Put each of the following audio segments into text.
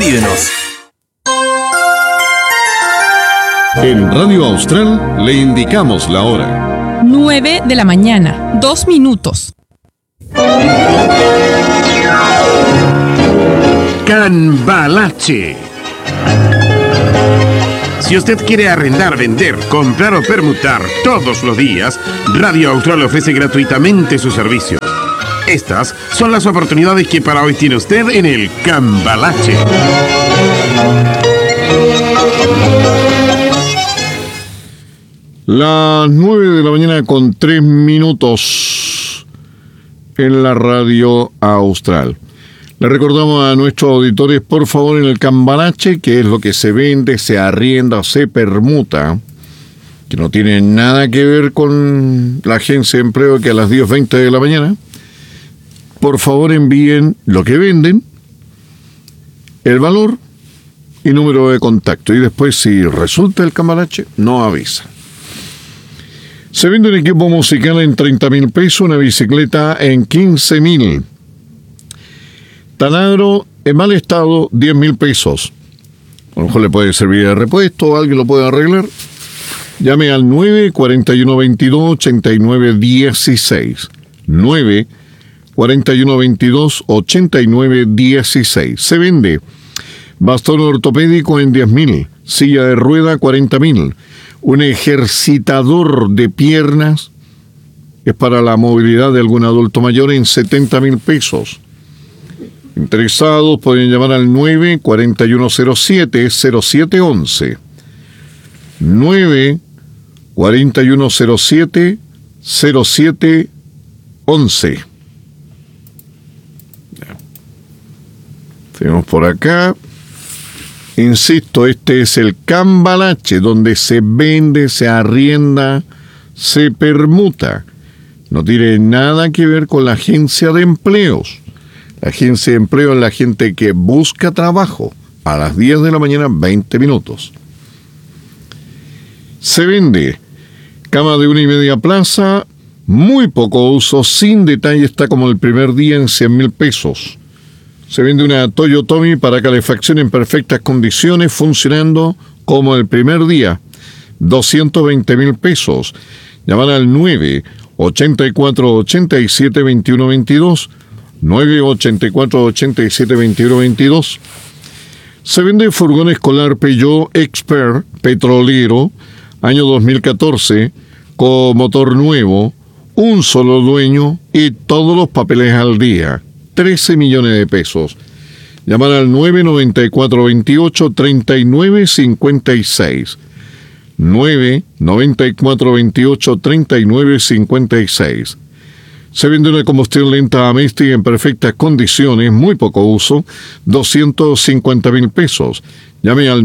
Escríbenos. En Radio Austral le indicamos la hora. 9 de la mañana, 2 minutos. Cambalache. Si usted quiere arrendar, vender, comprar o permutar todos los días, Radio Austral ofrece gratuitamente su servicio. Estas son las oportunidades que para hoy tiene usted en el Cambalache. Las 9 de la mañana con 3 minutos en la Radio Austral. Le recordamos a nuestros auditores, por favor, en el Cambalache, que es lo que se vende, se arrienda, se permuta, que no tiene nada que ver con la agencia de empleo, que a las 10:20 de la mañana. Por favor, envíen lo que venden, el valor y número de contacto. Y después, si resulta el Cambalache, no avisa. Se vende un equipo musical en 30.000 pesos, una bicicleta en 15.000. Taladro en mal estado, 10.000 pesos. A lo mejor le puede servir de repuesto, alguien lo puede arreglar. Llame al 9-4122-8916. 9-4122-8916. Se vende bastón ortopédico en 10.000. Silla de rueda, 40.000. Un ejercitador de piernas, es para la movilidad de algún adulto mayor, en 70.000 pesos. Interesados pueden llamar al 9-4107-0711. 9-4107-0711. Tenemos por acá. Insisto, este es el Cambalache, donde se vende, se arrienda, se permuta. No tiene nada que ver con la agencia de empleos. La agencia de empleo es la gente que busca trabajo. A las 10 de la mañana, 20 minutos. Se vende cama de 1,5 plaza, muy poco uso, sin detalle, está como el primer día en 100.000 pesos. Se vende una Toyotomi para calefacción en perfectas condiciones, funcionando como el primer día, 220.000 pesos. Llamar al 9-84-87-2122, 9-84-87-2122. Se vende furgón escolar Peugeot Expert petrolero, año 2014, con motor nuevo, un solo dueño y todos los papeles al día. 13 millones de pesos. Llamar al 9-94-28-3956. 9-94-28-3956. Se vende una combustión lenta Amesti en perfectas condiciones, muy poco uso, 250.000 pesos. Llame al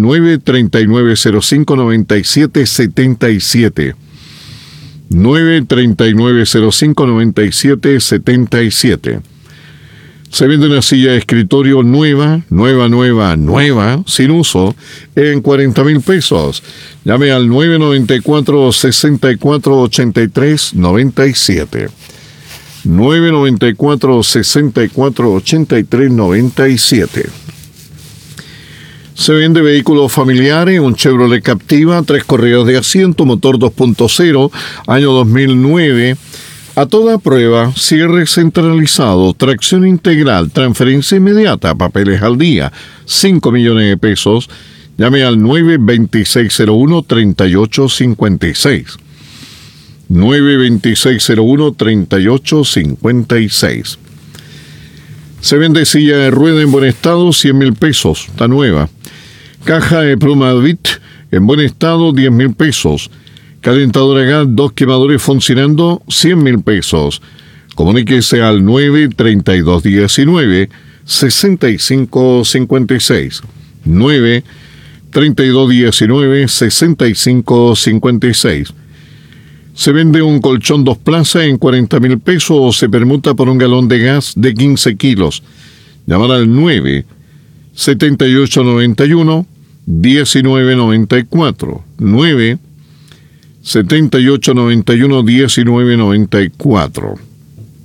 9-3905-9777. 9-3905-9777. Se vende una silla de escritorio nueva, sin uso, en 40.000 pesos. Llame al 994-64-83-97. 994-64-83-97. Se vende vehículos familiares, un Chevrolet Captiva, 3 correas de asiento, motor 2.0, año 2009. A toda prueba, cierre centralizado, tracción integral, transferencia inmediata, papeles al día, 5 millones de pesos. Llame al 92601-3856. 92601-3856. Se vende silla de rueda en buen estado, 100.000 pesos, está nueva. Caja de Plumavit en buen estado, 10.000 pesos. Calentadora gas, 2 quemadores funcionando, 100.000 pesos. Comuníquese al 9-3219-6556. 9-3219-6556. Se vende un colchón 2 plazas en 40.000 pesos o se permuta por un galón de gas de 15 kilos. Llamar al 9-7891-1994. 9-7891-1994.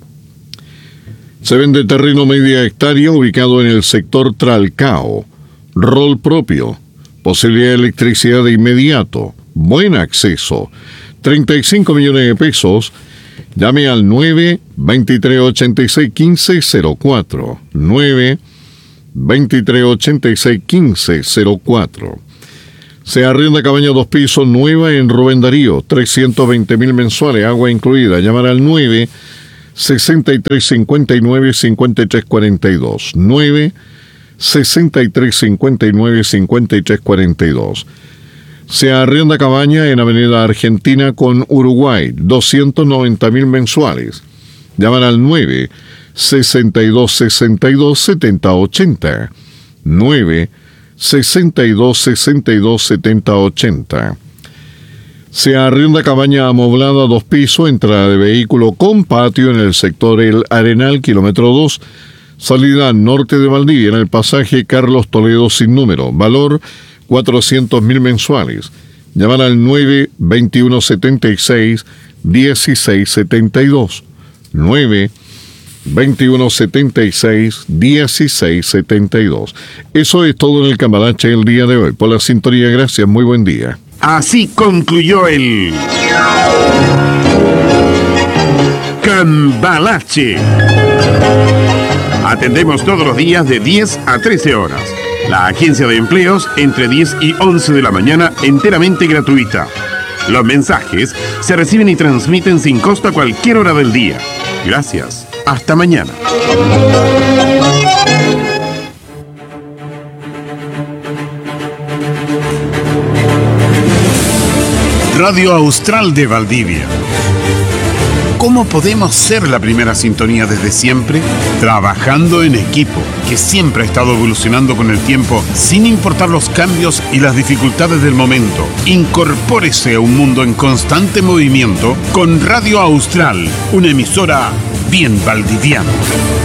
Se vende terreno media hectárea ubicado en el sector Tralcao. rol propio, posibilidad de electricidad de inmediato, buen acceso, 35 millones de pesos. Llame al 9-2386-1504, 9-2386-1504. Se arrienda cabaña 2 pisos nueva en Rubén Darío, 320.000 mensuales, agua incluida. Llamar al 9-6359-5342, 9-6359-5342. Se arrienda cabaña en Avenida Argentina con Uruguay, 290.000 mensuales. Llaman al 9-6262-7080, 9-6262-7080. Se arrienda cabaña amoblada 2 pisos, entrada de vehículo con patio en el sector El Arenal, kilómetro 2, salida norte de Valdivia, en el pasaje Carlos Toledo sin número, valor 400.000 mensuales. Llamar al 9-2176-1672, 9-2176-1672. Eso es todo en el Cambalache el día de hoy. Por la sintonía, gracias, muy buen día. Así concluyó el Cambalache. Atendemos todos los días de 10 a 13 horas. La agencia de empleos entre 10 y 11 de la mañana, enteramente gratuita. Los mensajes se reciben y transmiten sin costo a cualquier hora del día. Gracias. Hasta mañana. Radio Austral de Valdivia. ¿Cómo podemos ser la primera sintonía desde siempre? Trabajando en equipo, que siempre ha estado evolucionando con el tiempo, sin importar los cambios y las dificultades del momento. Incorpórese a un mundo en constante movimiento con Radio Austral, una emisora bien valdiviana.